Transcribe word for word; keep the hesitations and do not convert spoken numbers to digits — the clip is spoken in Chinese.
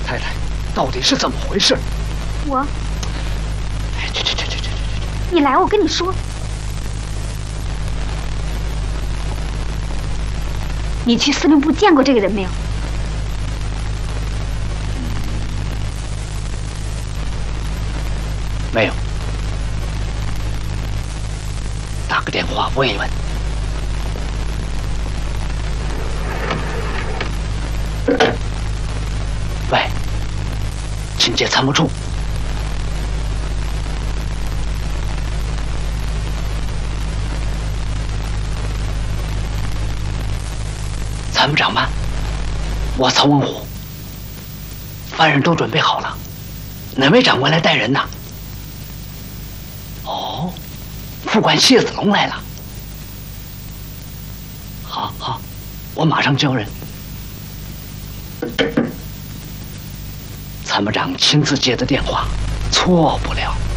太太，到底是怎么回事？ 我， 哎，去去去去去去！ 你来，我跟你说。你去司令部见过这个人没有？ 没有。打个电话问一问。喂，请接参谋处。参谋长吗？我曹文虎。犯人都准备好了，哪位长官来带人呢？哦，副官谢子龙来了。好好，我马上叫人。参谋长亲自接的电话，错不了。